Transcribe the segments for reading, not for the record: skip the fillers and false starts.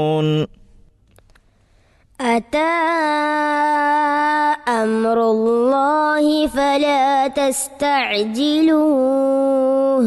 أتى أمر الله فلا تستعجلوه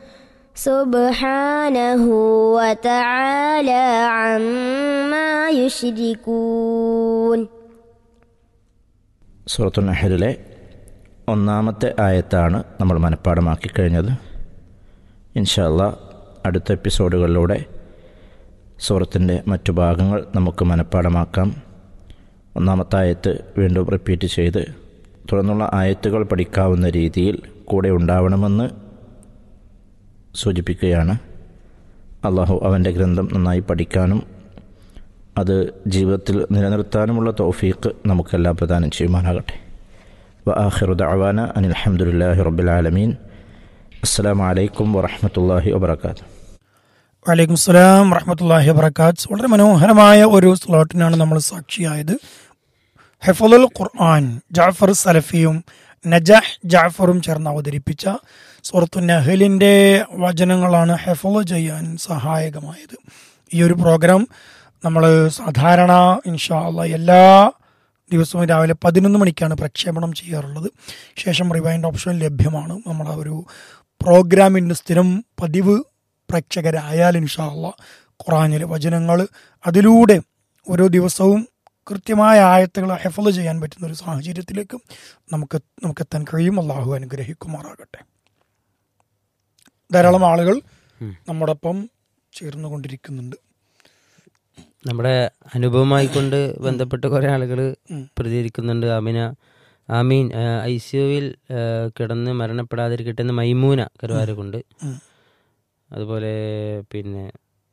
سبحانه وتعالى عما يشركون. സൂറത്തുൽ നഹ്ലിലെ ഒന്നാമത്തെ ആയത്താണ് നമ്മൾ മനഃപ്പാഠമാക്കി കഴിഞ്ഞത്. ഇൻഷാ അല്ലാഹ് അടുത്ത എപ്പിസോഡുകളിലൂടെ സൂറത്തിൻ്റെ മറ്റു ഭാഗങ്ങൾ നമുക്ക് മനഃപ്പാഠമാക്കാം. ഒന്നാമത്തെ ആയത്ത് വീണ്ടും റിപ്പീറ്റ് ചെയ്ത് തുടർന്നുള്ള ആയത്തുകൾ പഠിക്കാവുന്ന രീതിയിൽ കൂടെ ഉണ്ടാവണമെന്ന് സൂചിപ്പിക്കുകയാണ്. അള്ളാഹു അവൻ്റെ ഗ്രന്ഥം നന്നായി പഠിക്കാനും അത് ജീവിതത്തിൽ നിലനിർത്താനുമുള്ള തൗഫീഖ് നമുക്കെല്ലാം പ്രദാനം ചെയ്യുമാറാകട്ടെ. വആഖിറു ദഅവാന അനിൽ ഹംദുലില്ലാഹി റബ്ബിൽ ആലമീൻ. അസ്സലാമു അലൈക്കും വറഹ്മത്തുള്ളാഹി വബറകാതുഹു. വലൈക്കും സ്സലാം വറഹ്മത്തുള്ളാഹി വബറകാതുഹു. വളരെ മനോഹരമായ ഒരു സ്ലോട്ടിനാണ് നമ്മൾ സാക്ഷിയായത്. ഹിഫ്ളുൽ ഖുർആൻ ജഅഫർ സലഫിയും നജാഹ് ജഅഫറും ചേർന്ന് അവതരിപ്പിച്ച സൂറത്തുൻ നഹ്ലിൻ്റെ വചനങ്ങളാണ് ഹിഫ്ള് ചെയ്യാൻ സഹായകമായത്. ഈ ഒരു പ്രോഗ്രാം നമ്മൾ സാധാരണ ഇൻഷാ അല്ലാഹ് എല്ലാ ദിവസവും രാവിലെ 11 മണിക്കാണ് പ്രക്ഷേപണം ചെയ്യാറുള്ളത്. ശേഷം റിവൈൻഡ് ഓപ്ഷൻ ലഭ്യമാണ്. നമ്മൾ ആ ഒരു പ്രോഗ്രാമിൻ്റെ സ്ഥിരം പതിവ് പ്രേക്ഷകരായാൽ ഇൻഷാ അല്ലാഹ് ഖുർആനിലെ വചനങ്ങൾ അതിലൂടെ ഓരോ ദിവസവും കൃത്യമായ ആയത്തുകൾ ഹിഫ്ള് ചെയ്യാൻ പറ്റുന്ന ഒരു സാഹചര്യത്തിലേക്ക് നമുക്കെത്താൻ കഴിയും. അള്ളാഹു അനുഗ്രഹിക്കുമാറാകട്ടെ. ധാരാളം ആളുകൾ നമ്മോടൊപ്പം ചേർന്നുകൊണ്ടിരിക്കുന്നുണ്ട്. നമ്മുടെ അനുഭവമായിക്കൊണ്ട് ബന്ധപ്പെട്ട് കുറേ ആളുകൾ പ്രതികരിക്കുന്നുണ്ട്. ആമീൻ ICUവിൽ കിടന്ന് മരണപ്പെടാതിരിക്കട്ടെ എന്ന് മൈമൂന കരുവാരക്കുണ്ട്. അതുപോലെ പിന്നെ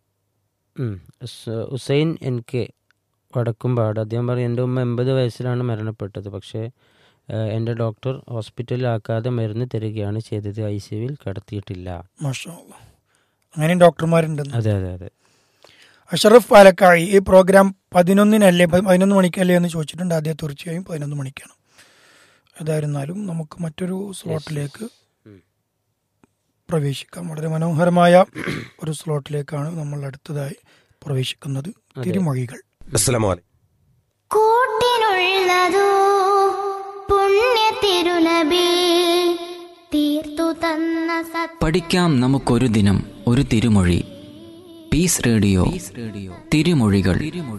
ഹുസൈൻ NK വടക്കുംപാട്, അദ്ദേഹം പറയും എൻ്റെ ഉമ്മ 80 വയസ്സിലാണ് മരണപ്പെട്ടത്. പക്ഷേ എൻ്റെ ഡോക്ടർ ഹോസ്പിറ്റലിലാക്കാതെ മരുന്ന് തരികയാണ് ചെയ്തത്, ICUവിൽ കിടത്തിയിട്ടില്ല. മാഷാ അല്ലാഹ്, അങ്ങനെ ഡോക്ടർമാരുണ്ട്. അതെ അതെ അതെ. അഷറഫ് പാലക്കായി ഈ പ്രോഗ്രാം 11 മണിക്കല്ലേ എന്ന് ചോദിച്ചിട്ടുണ്ട്. ആദ്യം തീർച്ചയായും 11 മണിക്കാണ്. ഏതായിരുന്നാലും നമുക്ക് മറ്റൊരു സ്ലോട്ടിലേക്ക് പ്രവേശിക്കാം. വളരെ മനോഹരമായ ഒരു സ്ലോട്ടിലേക്കാണ് നമ്മൾ അടുത്തതായി പ്രവേശിക്കുന്നത്. തിരുമൊഴികൾ. അസ്സലാമു അലൈക്കും. കൂട്ടിനുള്ളതോ പുണ്യ തിരുനബി തീർത്തു തന്ന പഠിക്കാം നമുക്കൊരു ദിനം ഒരു തിരുമൊഴി. പീസ് റേഡിയോ തിരുമൊഴികൾ.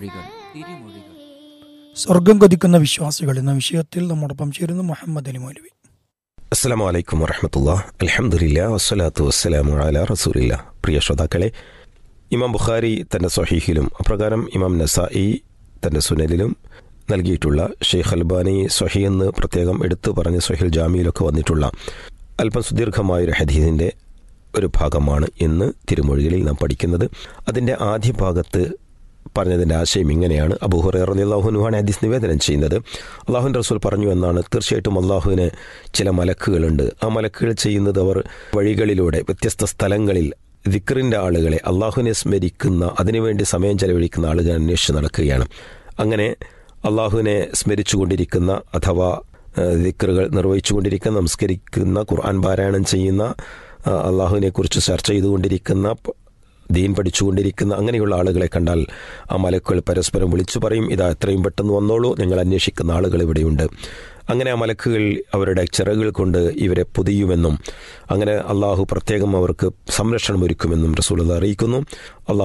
സ്വർഗം കൊതിക്കുന്ന വിശ്വാസികൾ എന്ന വിഷയത്തിൽ നമ്മോടൊപ്പം ചേരുന്നു മുഹമ്മദ് അലി മൗലവി. അസ്സലാമു അലൈക്കും വറഹ്മത്തുള്ളാഹി. അൽഹംദുലില്ലാഹി വസ്സലാത്തു വസ്സലാമു അലാ റസൂലില്ലാഹ്. പ്രിയ ശ്രോതാക്കളെ, ഇമാം ബുഖാരി തൻ്റെ സ്വഹീഹിലും അപ്രകാരം ഇമാം നസായി തൻ്റെ സുനലിലും നൽകിയിട്ടുള്ള ഷെയ്ഖ് അൽബാനി സ്വഹീഹ് എന്ന് പ്രത്യേകം എടുത്തു പറഞ്ഞ് സ്വഹീഹുൽ ജാമിയിലൊക്കെ വന്നിട്ടുള്ള അല്പം സുദീർഘമായൊരു ഹദീസിൻ്റെ ഒരു ഭാഗമാണ് ഇന്ന് തിരുമൊഴികളിൽ നാം പഠിക്കുന്നത്. അതിൻ്റെ ആദ്യ ഭാഗത്ത് പറഞ്ഞതിൻ്റെ ആശയം ഇങ്ങനെയാണ്. അബൂ ഹുറൈറ റളിയല്ലാഹു അൻഹുവാണ് ഹദീസ് നിവേദനം ചെയ്യുന്നത്. അല്ലാഹുവിൻ്റെ റസൂൽ പറഞ്ഞു എന്നാണ്. തീർച്ചയായിട്ടും അല്ലാഹുവിന് ചില മലക്കുകളുണ്ട്. ആ മലക്കുകൾ ചെയ്യുന്നത് അവർ വഴികളിലൂടെ വ്യത്യസ്ത സ്ഥലങ്ങളിൽ ദിക്റിൻ്റെ ആളുകളെ, അള്ളാഹുവിനെ സ്മരിക്കുന്ന, അതിനുവേണ്ടി സമയം ചെലവഴിക്കുന്ന ആളുകൾ അന്വേഷിച്ച് നടക്കുകയാണ്. അങ്ങനെ അള്ളാഹുവിനെ സ്മരിച്ചു കൊണ്ടിരിക്കുന്ന അഥവാ ദിക്റുകൾ നിർവഹിച്ചു കൊണ്ടിരിക്കുന്ന, നമസ്കരിക്കുന്ന, ഖുർആൻ പാരായണം ചെയ്യുന്ന, അള്ളാഹുവിനെക്കുറിച്ച് ചർച്ച ചെയ്തുകൊണ്ടിരിക്കുന്ന, ദീൻ പഠിച്ചുകൊണ്ടിരിക്കുന്ന അങ്ങനെയുള്ള ആളുകളെ കണ്ടാൽ ആ മലക്കുകൾ പരസ്പരം വിളിച്ചു പറയും, ഇതാ എത്രയും പെട്ടെന്ന് വന്നോളൂ, നിങ്ങൾ അന്വേഷിക്കുന്ന ആളുകൾ ഇവിടെയുണ്ട്. അങ്ങനെ ആ മലക്കുകൾ അവരുടെ ചിറകുകൾ കൊണ്ട് ഇവരെ പൊതിയുമെന്നും അങ്ങനെ അള്ളാഹു പ്രത്യേകം അവർക്ക് സംരക്ഷണം ഒരുക്കുമെന്നും റസൂലുള്ളാഹി അറിയിക്കുന്നു.